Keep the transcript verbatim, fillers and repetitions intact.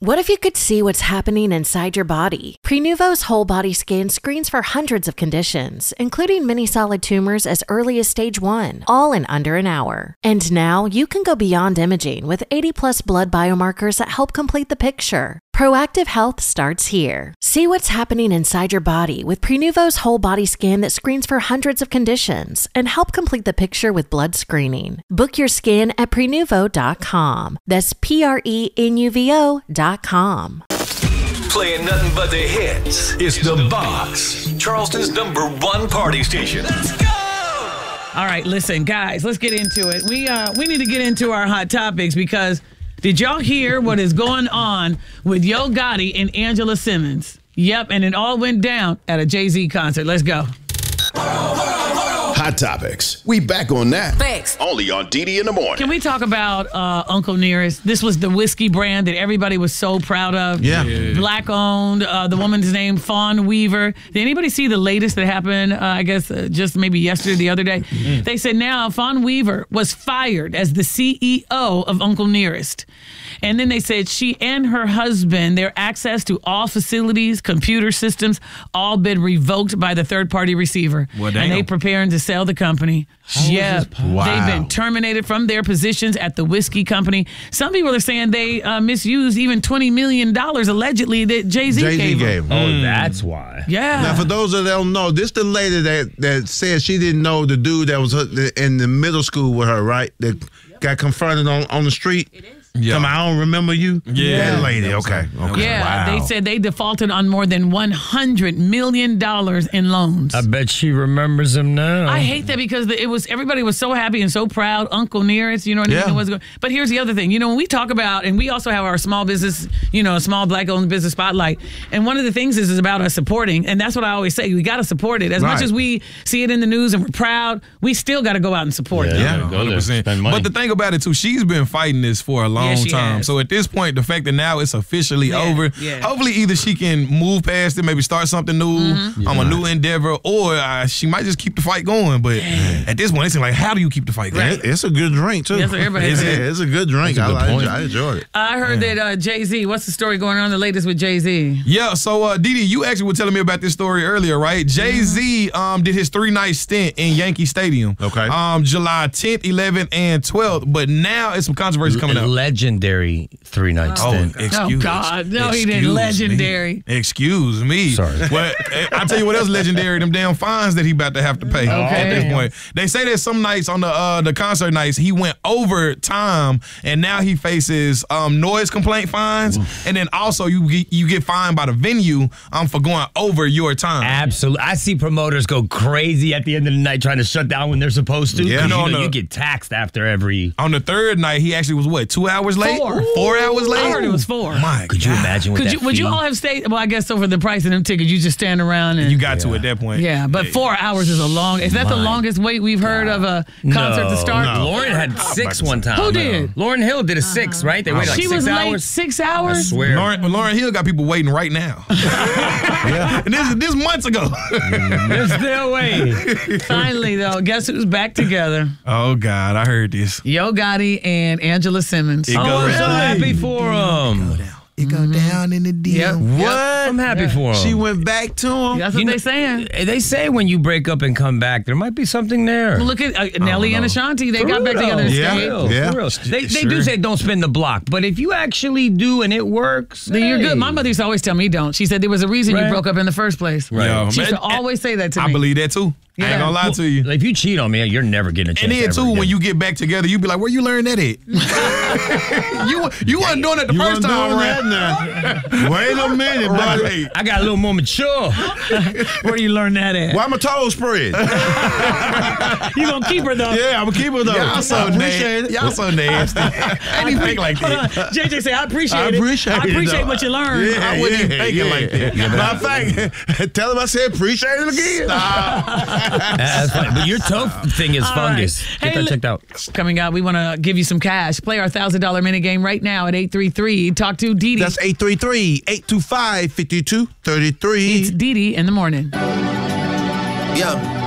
What if you could see what's happening inside your body? Prenuvo's whole body scan screens for hundreds of conditions, including many solid tumors as early as stage one, all in under an hour. And now you can go beyond imaging with eighty plus blood biomarkers that help complete the picture. Proactive health starts here. See what's happening inside your body with Prenuvo's whole body scan that screens for hundreds of conditions and help complete the picture with blood screening. Book your scan at prenuvo dot com. That's P R E N U V O dot com. Playing nothing but the hits. It's The Box, Charleston's number one party station. Let's go! All right, listen, guys, let's get into it. We uh we need to get into our hot topics because did y'all hear what is going on with Yo Gotti and Angela Simmons? Yep, and it all went down at a Jay-Z concert. Let's go. Hot Topics. We back on that. Thanks. Only on D D in the morning. Can we talk about uh, Uncle Nearest? This was the whiskey brand that everybody was so proud of. Yeah. yeah. Black owned. Uh, the woman's name, Fawn Weaver. Did anybody see the latest that happened, uh, I guess, uh, just maybe yesterday, the other day? Mm-hmm. They said now Fawn Weaver was fired as the C E O of Uncle Nearest. And then they said she and her husband, their access to all facilities, computer systems, all been revoked by the third-party receiver. Well, damn. And they preparing to sell the company. How yeah, wow. They've been terminated from their positions at the whiskey company. Some people are saying they uh, misused even twenty million dollars allegedly that Jay-Z, Jay-Z gave, gave them. him. Oh, that's why. Yeah. Now, for those that don't know, this the lady that, that said she didn't know the dude that was in the middle school with her, right? That got confronted on, on the street. It is. Yeah. Come on, I don't remember you. Yeah. That lady. Okay. okay. Yeah, wow. they said they defaulted on more than one hundred million dollars in loans. I bet she remembers him now. I hate that because it was everybody was so happy and so proud. Uncle Nearest, you know what I mean? Yeah. Was going. But here's the other thing. You know, when we talk about, and we also have our small business, you know, small black-owned business spotlight. And one of the things is, is about us supporting. And that's what I always say. We got to support it. As right. much as we see it in the news and we're proud, we still got to go out and support it. Yeah, Yeah, go one there, hundred percent. spend money. But the thing about it, too, she's been fighting this for a long Yeah, she time. has. So at this point, the fact that now it's officially Yeah, over, yeah. hopefully either she can move past it, maybe start something new, Mm-hmm. um, a new endeavor, or uh, she might just keep the fight going. But at this point, it's like, how do you keep the fight going? It- It's a good drink, too. That's what everybody It's, said. it's a good drink. That's a good I, point. I enjoyed it. I heard that uh, Jay-Z, what's the story going on, the latest with Jay-Z? Yeah, so uh, Didi, you actually were telling me about this story earlier, right? Jay-Z um, did his three-night stint in Yankee Stadium. Okay. Um, July tenth, eleventh, and twelfth. But now it's some controversy coming up. Legendary three-night Oh, stint. excuse Oh, God. No, he didn't. excuse me. Legendary. Excuse me. Sorry. Well, I'll tell you what else legendary, them damn fines that he about to have to pay at this point. They say that some nights on the uh, the concert nights, he went over time, and now he faces um, noise complaint fines, and then also you get, you get fined by the venue um, for going over your time. Absolutely. I see promoters go crazy at the end of the night trying to shut down when they're supposed to. Yeah. 'Cause, No, you know, no. you get taxed after every... On the third night, he actually was, what, two hours late? Four. Four hours late? I heard it was four. My Could you God. imagine what Could that you? Would you fee- all have stayed? Well, I guess so for the price of them tickets, you just stand around and You got to at that point. yeah. But four hours is a long. Is that the My longest wait we've heard of a concert no, to start? no. Lauren had six one time. Who did? Lauren Hill did a six, right? They waited like She six was late hours. six I hours. swear. Lauren, Lauren Hill got people waiting right now. Yeah. And this this months ago. They're still waiting. Finally, though, guess who's back together? Oh God, I heard this. Yo Gotti and Angela Simmons. It Oh, goes I'm so down. happy for him. It go down in the D M. Yep. What? I'm happy for him. She went back to him? That's what You know- they saying. They say when you break up and come back, there might be something there. Look at uh, Nelly and Ashanti. They For got back real. together and Yeah. stayed. For real, Yeah. for real. They, they do Sure. say don't spin the block, but if you actually do and it works, Then you're hey. good. My mother used to always tell me don't. She said there was a reason you Right. broke up in the first place. Right. Yo, She used man, to always say that to I me. believe that too. I Yeah. ain't gonna lie Well, to you. If you cheat on me, you're never getting a chance. And then ever too, again. when you get back together, you be like, "Where you learn that at?" you you wasn't doing it the You first wasn't time doing around. that now. Wait a minute, buddy. Right. I got a little more mature. Where do you learn that at? Why my toes spread? You gonna keep her though? Yeah, I'm gonna keep it though. Y'all so I appreciate nasty. it. Y'all so nasty. I ain't even think like that. J J say I appreciate I it. appreciate I it, appreciate though. what you learned. Yeah, I wouldn't even yeah, think it yeah. like that. Matter of fact, tell him I said appreciate it again. That's fine. But your toe thing is All fungus. right. Get Hey, that li- checked out. Coming out, we want to give you some cash. Play our one thousand dollars minute game right now at eight three three. Talk to Dee Dee. That's eight three three, eight two five, five two three It's three. Dee Dee in the morning. Yeah.